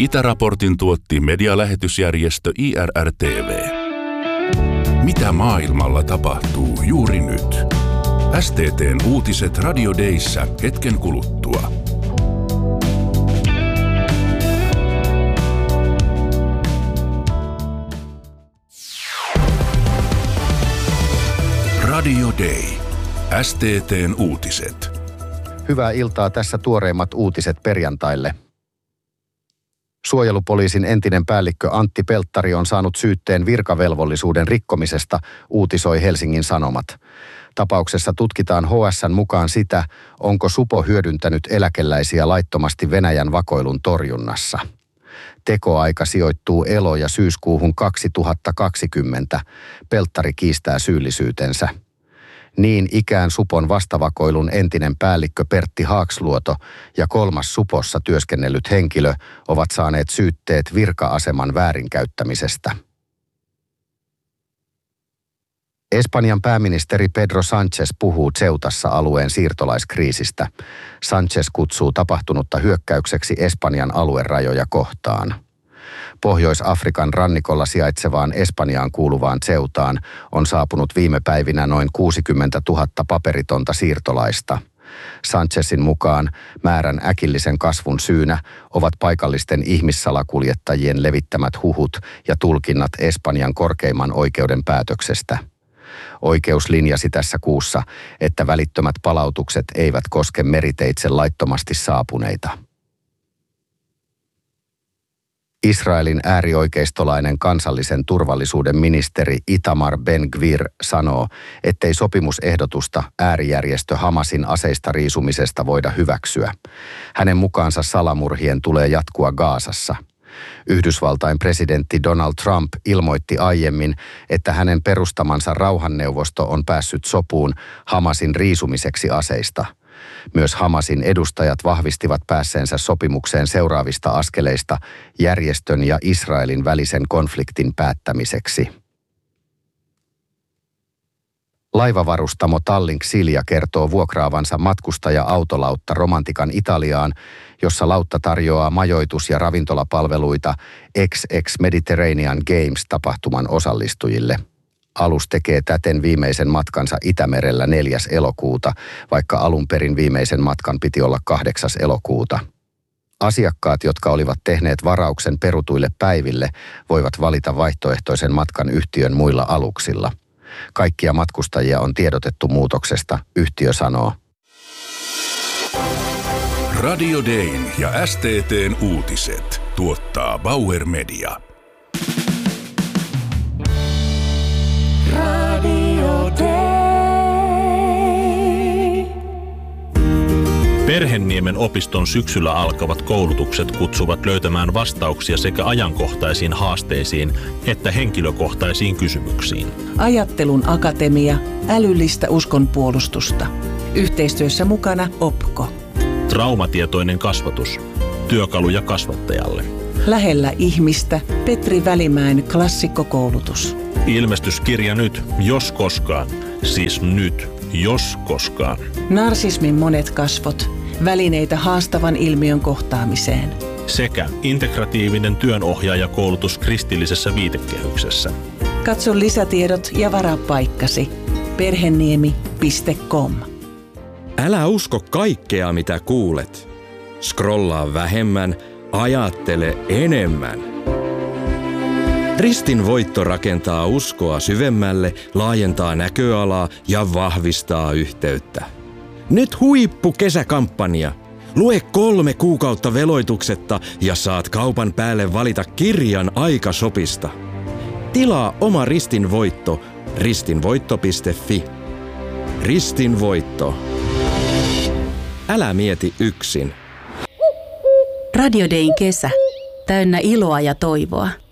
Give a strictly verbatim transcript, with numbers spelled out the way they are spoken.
Itäraportin tuotti medialähetysjärjestö I R R T V. Mitä maailmalla tapahtuu juuri nyt? S T T:n uutiset Radio Dayssä hetken kuluttua. Radio Day. S T T:n uutiset. Hyvää iltaa, tässä tuoreimmat uutiset perjantaille. Suojelupoliisin entinen päällikkö Antti Pelttari on saanut syytteen virkavelvollisuuden rikkomisesta, uutisoi Helsingin Sanomat. Tapauksessa tutkitaan H S:n mukaan sitä, onko supo hyödyntänyt eläkeläisiä laittomasti Venäjän vakoilun torjunnassa. Tekoaika sijoittuu elo- ja syyskuuhun kaksituhattakaksikymmentä. Pelttari kiistää syyllisyytensä. Niin ikään supon vastavakoilun entinen päällikkö Pertti Haaksluoto ja kolmas supossa työskennellyt henkilö ovat saaneet syytteet virka-aseman väärinkäyttämisestä. Espanjan pääministeri Pedro Sánchez puhuu Ceutassa alueen siirtolaiskriisistä. Sánchez kutsuu tapahtunutta hyökkäykseksi Espanjan aluerajoja kohtaan. Pohjois-Afrikan rannikolla sijaitsevaan Espanjaan kuuluvaan Ceutaan on saapunut viime päivinä noin kuusikymmentätuhatta paperitonta siirtolaista. Sánchezin mukaan määrän äkillisen kasvun syynä ovat paikallisten ihmissalakuljettajien levittämät huhut ja tulkinnat Espanjan korkeimman oikeuden päätöksestä. Oikeus linjasi tässä kuussa, että välittömät palautukset eivät koske meriteitse laittomasti saapuneita. Israelin äärioikeistolainen kansallisen turvallisuuden ministeri Itamar Ben-Gvir sanoo, ettei sopimusehdotusta äärijärjestö Hamasin aseista riisumisesta voida hyväksyä. Hänen mukaansa salamurhien tulee jatkua Gazassa. Yhdysvaltain presidentti Donald Trump ilmoitti aiemmin, että hänen perustamansa rauhanneuvosto on päässyt sopuun Hamasin riisumiseksi aseista. Myös Hamasin edustajat vahvistivat päässeensä sopimukseen seuraavista askeleista järjestön ja Israelin välisen konfliktin päättämiseksi. Laivavarustamo Tallink Silja kertoo vuokraavansa matkustaja-autolautta Romantikan Italiaan, jossa lautta tarjoaa majoitus- ja ravintolapalveluita X X Mediterranean Games-tapahtuman osallistujille. Alus tekee täten viimeisen matkansa Itämerellä neljäs elokuuta, vaikka alun perin viimeisen matkan piti olla kahdeksas elokuuta. Asiakkaat, jotka olivat tehneet varauksen perutuille päiville, voivat valita vaihtoehtoisen matkan yhtiön muilla aluksilla. Kaikkia matkustajia on tiedotettu muutoksesta, yhtiö sanoo. Radio Dayn ja S T T:n uutiset tuottaa Bauer Media. Radio Day. Perhenniemen opiston syksyllä alkavat koulutukset kutsuvat löytämään vastauksia sekä ajankohtaisiin haasteisiin että henkilökohtaisiin kysymyksiin. Ajattelun akatemia, älyllistä uskonpuolustusta. Yhteistyössä mukana Opko. Traumatietoinen kasvatus. Työkaluja kasvattajalle. Lähellä ihmistä Petri Välimäen klassikkokoulutus. Ilmestyskirja nyt, jos koskaan. Siis nyt, jos koskaan. Narsismin monet kasvot. Välineitä haastavan ilmiön kohtaamiseen. Sekä integratiivinen työnohjaajakoulutus kristillisessä viitekehyksessä. Katso lisätiedot ja varaa paikkasi. perheniemi piste com. Älä usko kaikkea, mitä kuulet. Scrollaa vähemmän, ajattele enemmän. Ristin voitto rakentaa uskoa syvemmälle, laajentaa näköalaa ja vahvistaa yhteyttä. Nyt huippukesäkampanja. Lue kolme kuukautta veloituksetta ja saat kaupan päälle valita kirjan aikasopista. Tilaa oma Ristin voitto ristinvoitto piste fi. Ristin voitto. Älä mieti yksin. Radio Dayn kesä. Täynnä iloa ja toivoa.